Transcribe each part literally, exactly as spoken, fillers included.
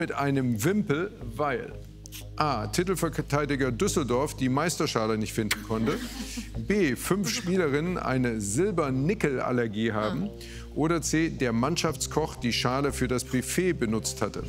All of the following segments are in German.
mit einem Wimpel, weil A. Titelverteidiger Düsseldorf die Meisterschale nicht finden konnte, B. Fünf Spielerinnen eine Silber-Nickel-Allergie haben oder C. Der Mannschaftskoch die Schale für das Buffet benutzt hatte.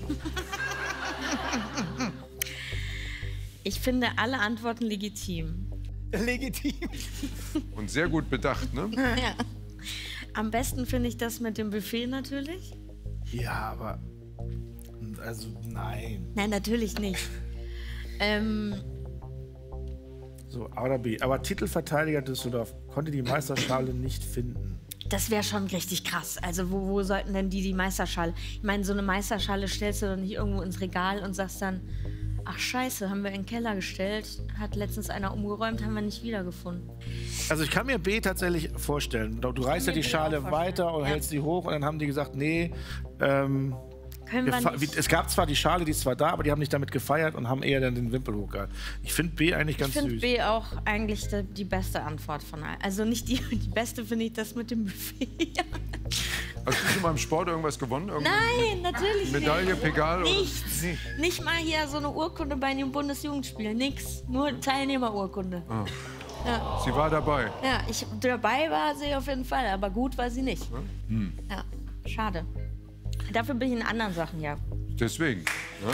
Ich finde alle Antworten legitim. Legitim. Und sehr gut bedacht, ne? Ja. Am besten finde ich das mit dem Buffet natürlich. Ja, aber... Also, nein. Nein, natürlich nicht. ähm, So, A oder B. Aber Titelverteidiger Düsseldorf konnte die Meisterschale nicht finden. Das wäre schon richtig krass. Also wo, wo sollten denn die die Meisterschale? Ich meine, so eine Meisterschale stellst du doch nicht irgendwo ins Regal und sagst dann, ach scheiße, haben wir in den Keller gestellt, hat letztens einer umgeräumt, haben wir nicht wiedergefunden. Also ich kann mir B tatsächlich vorstellen. Du reißt ja die Schale weiter und ja. hältst sie hoch und dann haben die gesagt, nee, ähm, Können wir wir nicht. es gab zwar die Schale, die ist zwar da, aber die haben nicht damit gefeiert und haben eher dann den Wimpel hochgehalten. Ich finde B eigentlich ganz Ich finde süß. B auch eigentlich die, die beste Antwort von allen. Also nicht die, die beste finde ich das mit dem Buffet. Hast du schon mal im Sport irgendwas gewonnen? Irgendeine Nein, natürlich Medaille, nicht. Pegal? Nichts. Nee. Nicht mal hier so eine Urkunde bei den Bundesjugendspielen. Nix. Nur Teilnehmerurkunde. Ah. Ja. Sie war dabei. Ja, ich, dabei war sie auf jeden Fall, aber gut war sie nicht. Hm. Ja, schade. Dafür bin ich in anderen Sachen, ja. Deswegen. Ne?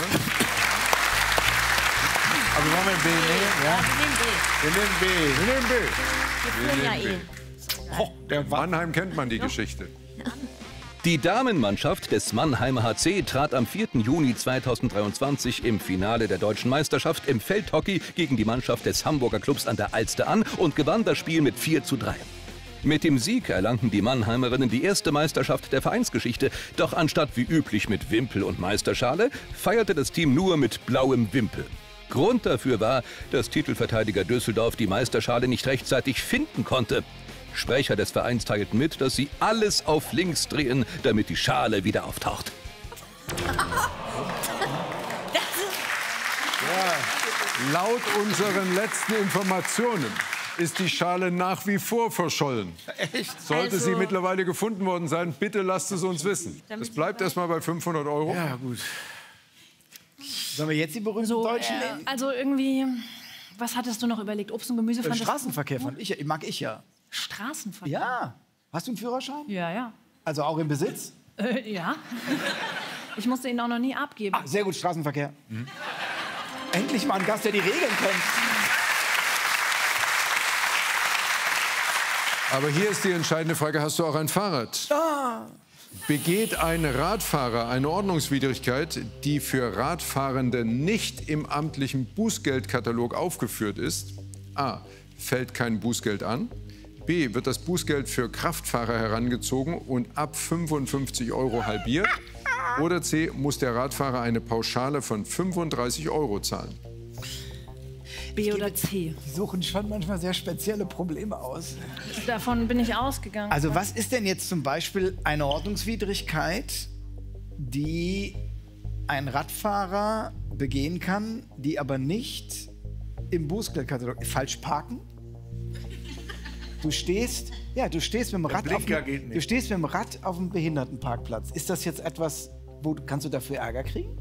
Also wollen wir B nehmen? Ja? Wir nehmen B. Wir nehmen B. Wir nehmen B. Wir führen ja nehmen eh. Oh, der war Mannheim kennt man die Geschichte. Die Damenmannschaft des Mannheimer H C trat am vierten Juni zweitausenddreiundzwanzig im Finale der Deutschen Meisterschaft im Feldhockey gegen die Mannschaft des Hamburger Clubs an der Alster an und gewann das Spiel mit vier zu drei. Mit dem Sieg erlangten die Mannheimerinnen die erste Meisterschaft der Vereinsgeschichte. Doch anstatt wie üblich mit Wimpel und Meisterschale, feierte das Team nur mit blauem Wimpel. Grund dafür war, dass Titelverteidiger Düsseldorf die Meisterschale nicht rechtzeitig finden konnte. Sprecher des Vereins teilten mit, dass sie alles auf links drehen, damit die Schale wieder auftaucht. Ja. Laut unseren letzten Informationen ist die Schale nach wie vor verschollen. echt. Sollte Also- sie mittlerweile gefunden worden sein, bitte lasst es uns wissen. Es bleibt erstmal bei fünfhundert Euro. Ja, gut. Sollen wir jetzt die berühmten So, Deutschen äh, nehmen? also irgendwie, was hattest du noch überlegt? Obst und Gemüse Äh, fandest du- Straßenverkehr fand ich, mag ich ja. Straßenverkehr? Ja. Hast du einen Führerschein? Ja, ja. Also auch im Besitz? Äh, ja. Ich musste ihn auch noch nie abgeben. Ah, sehr gut, Straßenverkehr. Mhm. Endlich mal ein Gast, der die Regeln kennt. Aber hier ist die entscheidende Frage, hast du auch ein Fahrrad? Ah. Begeht ein Radfahrer eine Ordnungswidrigkeit, die für Radfahrende nicht im amtlichen Bußgeldkatalog aufgeführt ist? A. Fällt kein Bußgeld an? B. Wird das Bußgeld für Kraftfahrer herangezogen und ab fünfundfünfzig Euro halbiert? Oder C. Muss der Radfahrer eine Pauschale von fünfunddreißig Euro zahlen? B oder C. Die suchen schon manchmal sehr spezielle Probleme aus. Davon bin ich ausgegangen. Also was ist denn jetzt zum Beispiel eine Ordnungswidrigkeit, die ein Radfahrer begehen kann, die aber nicht im Bußgeldkatalog... Falsch parken? Du stehst, ja, du stehst mit dem Rad auf Blinker dem, geht nicht. Hm. Du stehst mit dem Rad auf dem Behindertenparkplatz. Ist das jetzt etwas, wo du- kannst du dafür Ärger kriegen?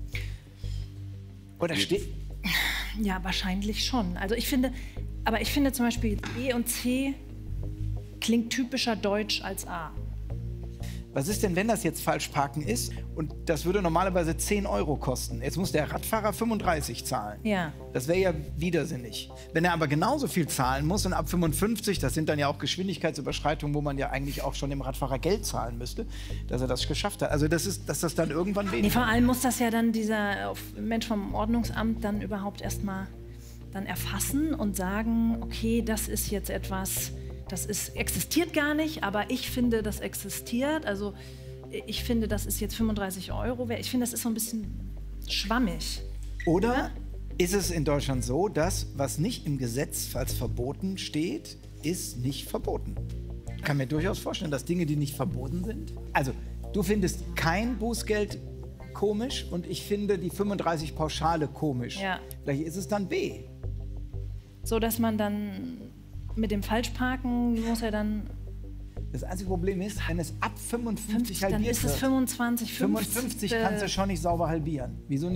Oder steht... Ja, wahrscheinlich schon. Also ich finde, aber ich finde zum Beispiel B und C klingt typischer deutsch als A. Was ist denn, wenn das jetzt falsch parken ist und das würde normalerweise zehn Euro kosten? Jetzt muss der Radfahrer fünfunddreißig zahlen. Ja. Das wäre ja widersinnig. Wenn er aber genauso viel zahlen muss und ab fünfundfünfzig, das sind dann ja auch Geschwindigkeitsüberschreitungen, wo man ja eigentlich auch schon dem Radfahrer Geld zahlen müsste, dass er das geschafft hat. Also das ist, dass das dann irgendwann Nee, weniger... vor allem muss das ja dann dieser Mensch vom Ordnungsamt dann überhaupt erstmal dann erfassen und sagen, okay, das ist jetzt etwas, das ist, existiert gar nicht, aber ich finde, das existiert. Also ich finde, das ist jetzt fünfunddreißig Euro. Ich finde, das ist so ein bisschen schwammig. Oder ist es in Deutschland so, dass was nicht im Gesetz als verboten steht, ist nicht verboten? Ich kann mir durchaus vorstellen, dass Dinge, die nicht verboten sind... Also, du findest kein Bußgeld komisch und ich finde die fünfunddreißig Pauschale komisch. Ja. Vielleicht ist es dann B. So, dass man dann mit dem Falschparken muss er dann... Das einzige Problem ist, wenn es ab fünfundfünfzig Dann halbiert ist es wird, fünfundzwanzig, fünfundfünfzig kannst du schon nicht sauber halbieren. Wieso nicht?